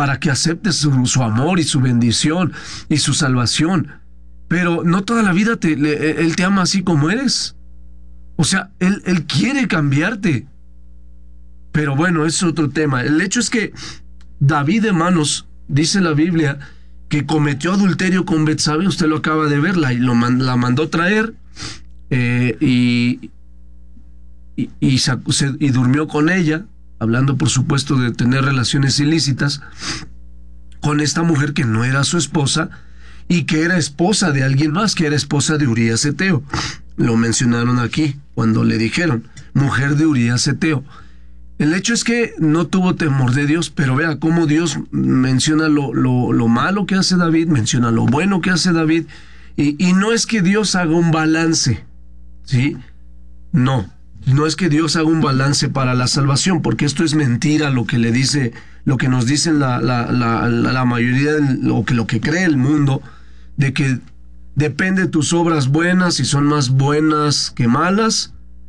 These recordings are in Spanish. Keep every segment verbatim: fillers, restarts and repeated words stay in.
para que aceptes su, su amor y su bendición y su salvación. Pero no toda la vida te, le, Él te ama así como eres. O sea, él, él quiere cambiarte. Pero bueno, es otro tema. El hecho es que David, hermanos, dice la Biblia, que cometió adulterio con Betsabe. Usted lo acaba de ver, la, lo, la mandó traer eh, y, y, y, se, y durmió con ella, hablando por supuesto de tener relaciones ilícitas con esta mujer que no era su esposa y que era esposa de alguien más, que era esposa de Urías Eteo. Lo mencionaron aquí cuando le dijeron, mujer de Urías Eteo. El hecho es que no tuvo temor de Dios, pero vea cómo Dios menciona lo, lo, lo malo que hace David, menciona lo bueno que hace David, y, y no es que Dios haga un balance, ¿sí? No, no es que Dios haga un balance para la salvación, porque esto es mentira lo que le dice, lo que nos dicen la, la, la, la, la mayoría de lo que, lo que cree el mundo, de que depende de tus obras buenas, si son más buenas que malas.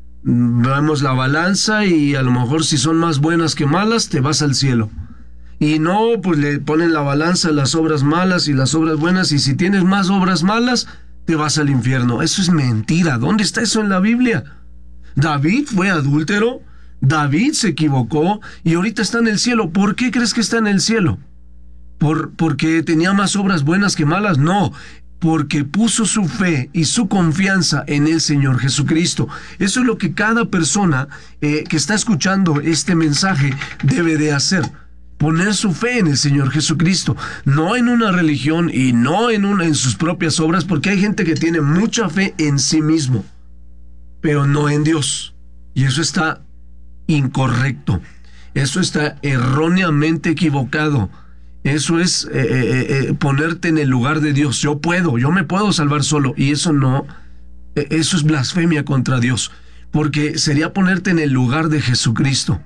Vemos la balanza y a lo mejor si son más buenas que malas, te vas al cielo. Y no, pues le ponen la balanza a las obras malas y las obras buenas, y si tienes más obras malas, te vas al infierno. Eso es mentira. ¿Dónde está eso en la Biblia? David fue adúltero, David se equivocó y ahorita está en el cielo. ¿Por qué crees que está en el cielo? ¿Por, porque tenía más obras buenas que malas? No, porque puso su fe y su confianza en el Señor Jesucristo. Eso es lo que cada persona eh, que está escuchando este mensaje debe de hacer. Poner su fe en el Señor Jesucristo, no en una religión y no en, una, en sus propias obras, porque hay gente que tiene mucha fe en sí mismo, pero no en Dios. Y eso está incorrecto. Eso está erróneamente equivocado. Eso es eh, eh, eh, ponerte en el lugar de Dios. Yo puedo, yo me puedo salvar solo. Y eso no, eh, eso es blasfemia contra Dios. Porque sería ponerte en el lugar de Jesucristo.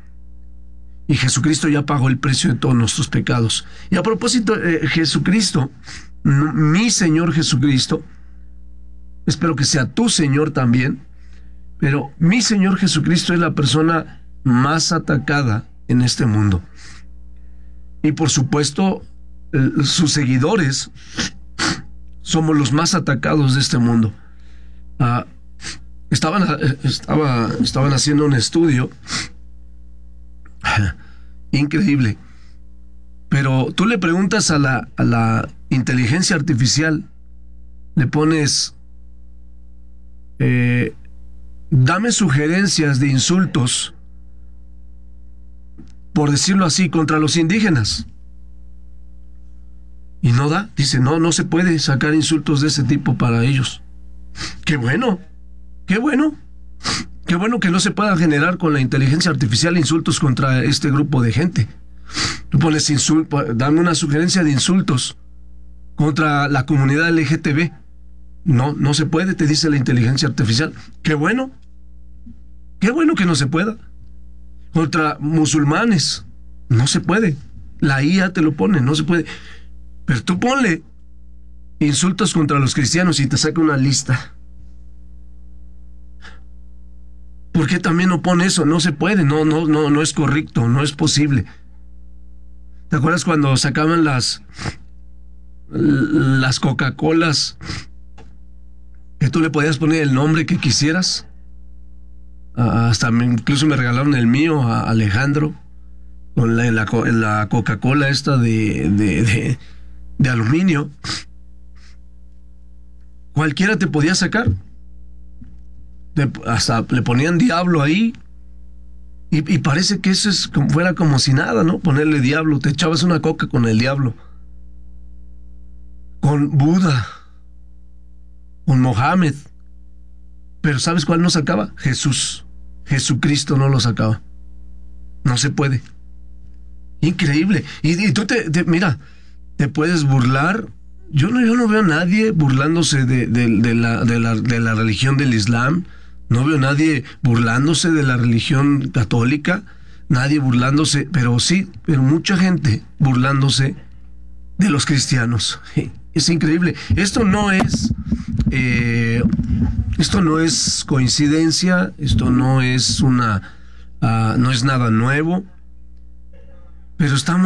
Y Jesucristo ya pagó el precio de todos nuestros pecados. Y a propósito, eh, Jesucristo, mi Señor Jesucristo, espero que sea tu Señor también, pero mi Señor Jesucristo es la persona más atacada en este mundo. Y por supuesto, eh, sus seguidores somos los más atacados de este mundo. Uh, estaban, estaba, estaban haciendo un estudio increíble, pero tú le preguntas a la, a la inteligencia artificial, le pones, eh, dame sugerencias de insultos, por decirlo así, contra los indígenas. Y no da, dice, no, no se puede sacar insultos de ese tipo para ellos. ¡Qué bueno! ¡Qué bueno! ¡Qué bueno que no se pueda generar con la inteligencia artificial insultos contra este grupo de gente! Tú pones insulto, dame una sugerencia de insultos contra la comunidad L G T B. No, no se puede, te dice la inteligencia artificial. ¡Qué bueno! ¡Qué bueno que no se pueda! Contra musulmanes, no se puede. La I A te lo pone, no se puede. Pero tú ponle insultos contra los cristianos y te saca una lista. ¿Por qué también no pone eso? No se puede, no, no, no, no es correcto, no es posible. ¿Te acuerdas cuando sacaban las las Coca-Colas que tú le podías poner el nombre que quisieras? Hasta me, incluso me regalaron el mío a Alejandro con la, la, la Coca-Cola esta de, de, de, de aluminio. Cualquiera te podía sacar. Te, hasta le ponían diablo ahí. Y, y parece que eso es como fuera como si nada, ¿no? Ponerle diablo. Te echabas una coca con el diablo. Con Buda. Con Mohammed. Pero ¿sabes cuál no sacaba? Jesús. Jesucristo no lo sacaba. No se puede. Increíble. Y, y tú te, te, mira, te puedes burlar. Yo no, yo no veo a nadie burlándose de, de, de, la, de, la, de la religión del Islam. No veo a nadie burlándose de la religión católica. Nadie burlándose, pero sí, pero mucha gente burlándose de los cristianos. Es increíble. Esto no es... Eh, esto no es coincidencia, esto no es una, uh, no es nada nuevo, pero estamos